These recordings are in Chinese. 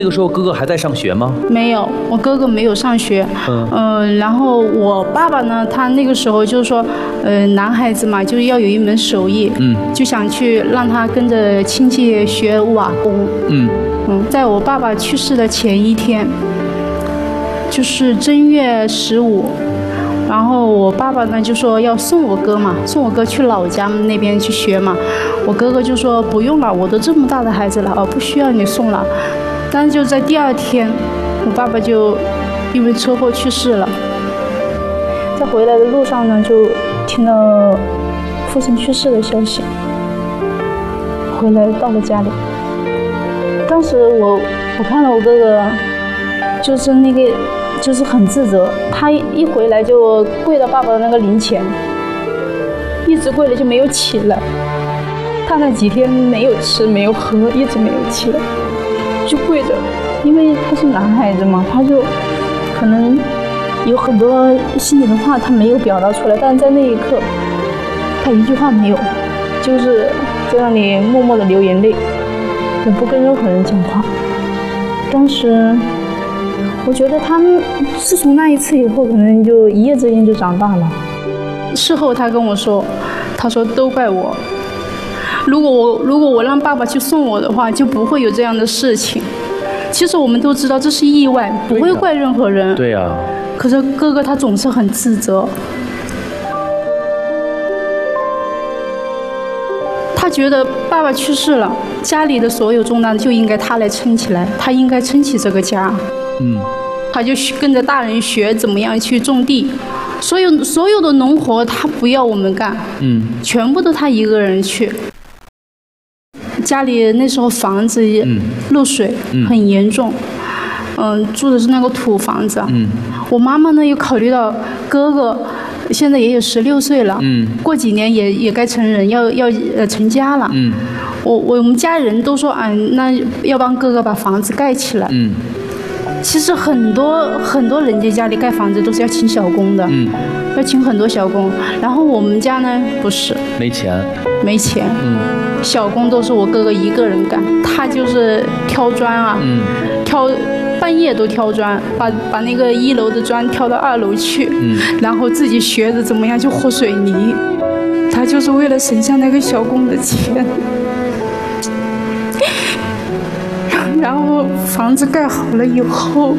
那个时候哥哥还在上学吗？ 没有，我哥哥没有上学。然后我爸爸呢，他那个时候就是说，男孩子嘛，就是要有一门手艺，就想去让他跟着亲戚学瓦工。在我爸爸去世的前一天，就是正月15。然后我爸爸呢就说要送我哥去老家那边去学嘛。我哥哥就说不用了，我都这么大的孩子了，不需要你送了。但是就在第2天，我爸爸就因为车祸去世了。在回来的路上呢，就听到父亲去世的消息。回来到了家里，当时我看到我哥哥，就是很自责，他一回来就跪到爸爸的那个灵前，一直跪了就没有起来。他那几天没有吃没有喝，一直没有起来，就跪着。因为他是男孩子嘛，他就可能有很多心里的话他没有表达出来，但是在那一刻他一句话没有，就是在那里默默地流眼泪，也不跟任何人讲话。当时我觉得他们自从那一次以后，可能就一夜之间就长大了。事后他跟我说，他说都怪我，如果我让爸爸去送我的话，就不会有这样的事情。其实我们都知道这是意外，不会怪任何人。 对呀。 可是哥哥他总是很自责，他觉得爸爸去世了，家里的所有重担就应该他来撑起来，他应该撑起这个家。他就跟着大人学怎么样去种地，所有的农活他不要我们干，全部都他一个人去。家里那时候房子漏水很严重，住的是那个土房子。我妈妈呢又考虑到哥哥现在也有16岁了，过几年也该成人，要成家了。我们家人都说那要帮哥哥把房子盖起来。其实很多人家里盖房子都是要请小工的，要请很多小工。然后我们家呢不是，没钱，小工都是我哥哥一个人干，他就是挑砖啊，半夜都挑砖，把那个1楼的砖挑到2楼去，然后自己学着怎么样去和水泥，他就是为了省下那个小工的钱。然后房子盖好了以后，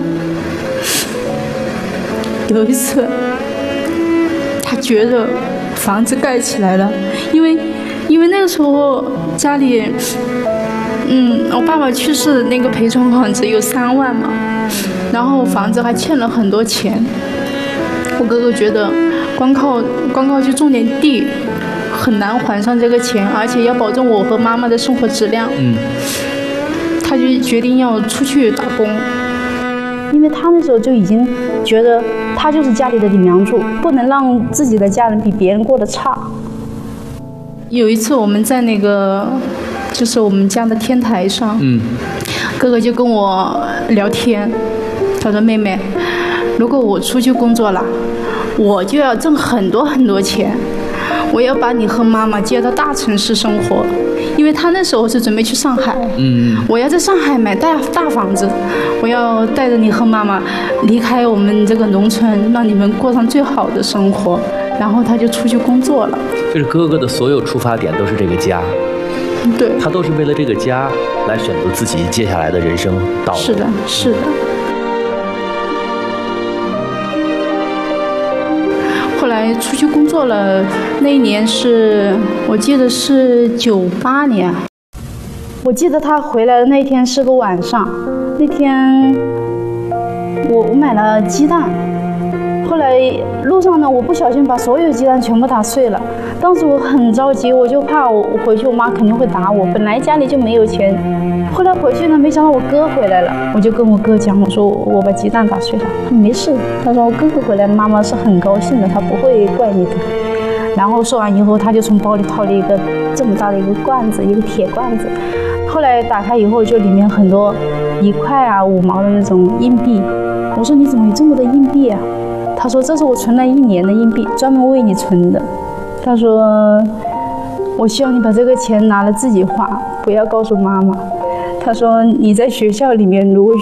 有一次他觉得房子盖起来了，因为那个时候家里我爸爸去世的那个赔偿款只有3万嘛，然后房子还欠了很多钱。我哥哥觉得光靠去种点地很难还上这个钱，而且要保证我和妈妈的生活质量。他就决定要出去打工，因为他那时候就已经觉得他就是家里的顶梁柱，不能让自己的家人比别人过得差。有一次我们在那个就是我们家的天台上，哥哥就跟我聊天，他说妹妹，如果我出去工作了，我就要挣很多很多钱，我要把你和妈妈接到大城市生活。因为他那时候是准备去上海，我要在上海买大房子，我要带着你和妈妈离开我们这个农村，让你们过上最好的生活。然后他就出去工作了。 就是哥哥的所有出发点都是这个家， 对， 他都是为了这个家来选择自己接下来的人生道路。 是的，是的。后来出去工作了，那一年我记得是98年。我记得他回来的那天是个晚上，那天我买了鸡蛋，后来路上呢，我不小心把所有鸡蛋全部打碎了。当时我很着急，我就怕我回去我妈肯定会打我，本来家里就没有钱。后来回去呢，没想到我哥回来了，我就跟我哥讲，我说我把鸡蛋打碎了。他说没事，他说我哥哥回来，妈妈是很高兴的，他不会怪你的。然后说完以后，他就从包里掏了一个这么大的一个罐子，一个铁罐子。后来打开以后，就里面很多1块啊、5毛的那种硬币。我说你怎么有这么多硬币啊？他说这是我存了1年的硬币，专门为你存的。他说我希望你把这个钱拿了自己花，不要告诉妈妈。 他说你在学校里面如果